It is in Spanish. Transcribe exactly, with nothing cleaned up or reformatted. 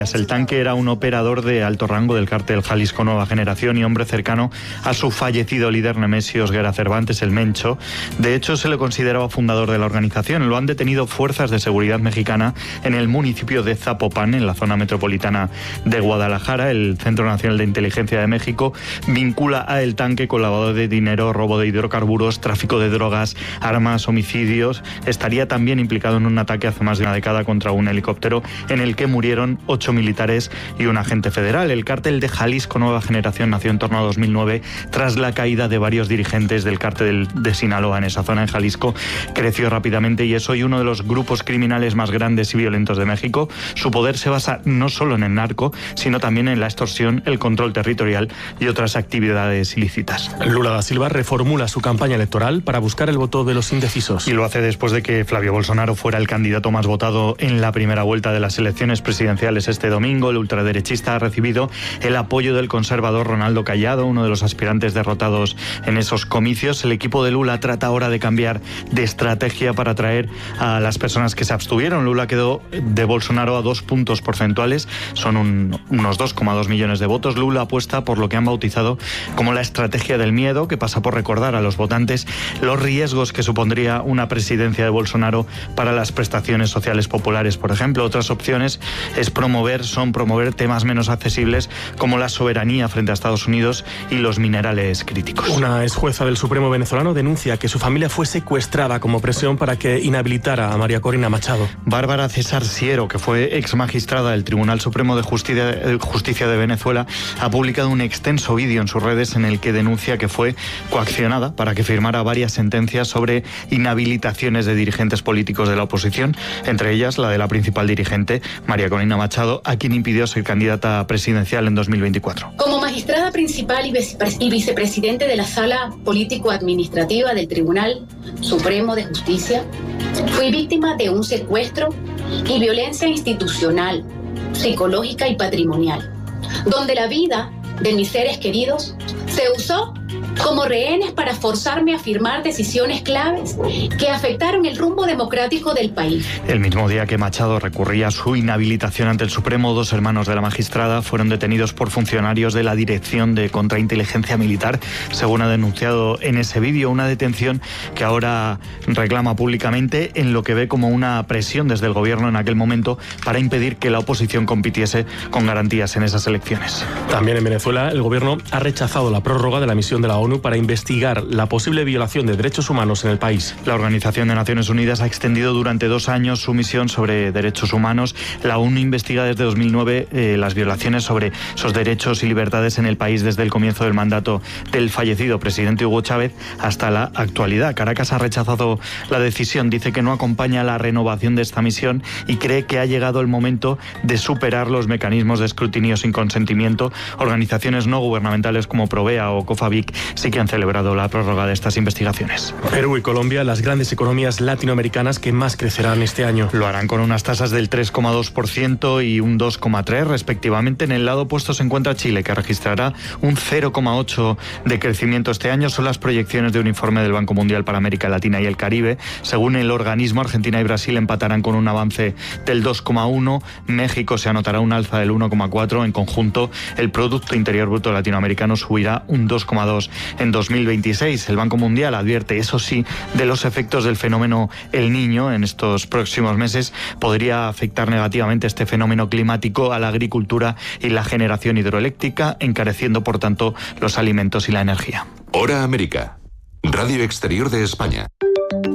El tanque era un operador de alto rango del cártel Jalisco Nueva Generación y hombre cercano a su fallecido líder Nemesio Osguera Cervantes, el Mencho. De hecho, se le consideraba fundador de la organización. Lo han detenido fuerzas de seguridad mexicana en el municipio de Zapopan, en la zona metropolitana de Guadalajara. El Centro Nacional de Inteligencia de México vincula a el tanque con lavado de dinero, robo de hidrocarburos, tráfico de drogas, armas, homicidios. Estaría también implicado en un ataque hace más de una década contra un helicóptero en el que murieron ocho militares y un agente federal. El cártel de Jalisco Nueva Generación nació en torno a dos mil nueve tras la caída de varios dirigentes del cártel de Sinaloa en esa zona en Jalisco. Creció rápidamente y es hoy uno de los grupos criminales más grandes y violentos de México. Su poder se basa no solo en el narco, sino también en la extorsión, el control territorial y otras actividades ilícitas. Lula da Silva reformula su campaña electoral para buscar el voto de los indecisos. Y lo hace después de que Flavio Bolsonaro fuera el candidato más votado en la primera vuelta de las elecciones presidenciales este domingo. El ultraderechista ha recibido el apoyo del conservador Ronaldo Cayado, uno de los aspirantes derrotados en esos comicios. El equipo de Lula trata ahora de cambiar de estrategia para atraer a las personas que se abstuvieron. Lula quedó de Bolsonaro a dos puntos porcentuales, son un, unos dos coma dos millones de votos. Lula apuesta por lo que han bautizado como la estrategia del miedo, que pasa por recordar a los votantes los riesgos que supondría una presidencia de Bolsonaro para las prestaciones sociales populares, por ejemplo. Otras opciones es promover, son promover temas menos accesibles como la soberanía frente a Estados Unidos y los minerales críticos. Una ex jueza del Supremo venezolano denuncia que su familia fue secuestrada como presión para que inhabilitara a María Corina Machado. Bárbara César Siero, que fue ex magistrada del Tribunal Supremo de Justicia, Justicia de Venezuela, ha publicado un extenso vídeo en sus redes en el que denuncia que fue coaccionada para que firmara varias sentencias sobre inhabilitaciones de dirigentes políticos de la oposición, entre ellas la de la principal dirigente, María Corina Machado, a quien impidió ser candidata presidencial en dos mil veinticuatro. Como magistrada principal y vicepresidente de la Sala Político-Administrativa del Tribunal Supremo de Justicia, fui víctima de un secuestro y violencia institucional, psicológica y patrimonial, donde la vida de mis seres queridos se usó como rehenes para forzarme a firmar decisiones claves que afectaron el rumbo democrático del país. El mismo día que Machado recurría a su inhabilitación ante el Supremo, dos hermanos de la magistrada fueron detenidos por funcionarios de la Dirección de Contrainteligencia Militar, según ha denunciado en ese vídeo, una detención que ahora reclama públicamente en lo que ve como una presión desde el gobierno en aquel momento para impedir que la oposición compitiese con garantías en esas elecciones. También en Venezuela, el gobierno ha rechazado la prórroga de la misión de la ONU para investigar la posible violación de derechos humanos en el país. La Organización de Naciones Unidas ha extendido durante dos años su misión sobre derechos humanos. La ONU investiga desde dos mil nueve eh, las violaciones sobre esos derechos y libertades en el país desde el comienzo del mandato del fallecido presidente Hugo Chávez hasta la actualidad. Caracas ha rechazado la decisión, dice que no acompaña la renovación de esta misión y cree que ha llegado el momento de superar los mecanismos de escrutinio sin consentimiento. Organizaciones no gubernamentales como Provea o COFAVIC sí que han celebrado la prórroga de estas investigaciones. Perú y Colombia, las grandes economías latinoamericanas que más crecerán este año. Lo harán con unas tasas del tres coma dos por ciento y un dos coma tres por ciento respectivamente. En el lado opuesto se encuentra Chile, que registrará un cero coma ocho por ciento de crecimiento este año. Son las proyecciones de un informe del Banco Mundial para América Latina y el Caribe. Según el organismo, Argentina y Brasil empatarán con un avance del dos coma uno por ciento. México se anotará un alza del uno coma cuatro por ciento. En conjunto, el Producto Interior Bruto latinoamericano subirá un dos coma dos por ciento en dos mil veintiséis. El Banco Mundial advierte, eso sí, de los efectos del fenómeno El Niño en estos próximos meses. Podría afectar negativamente este fenómeno climático a la agricultura y la generación hidroeléctrica, encareciendo, por tanto, los alimentos y la energía. Hora América, Radio Exterior de España.